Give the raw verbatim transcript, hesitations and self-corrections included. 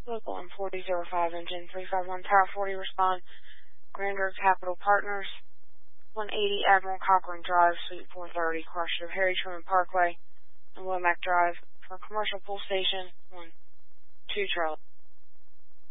Local M forty oh five engine three five one Tower forty respond. Grandeur Capital Partners, one eighty Admiral Cochrane Drive, Suite four thirty, question of Harry Truman Parkway and Womack Drive for commercial pool station one two trailer.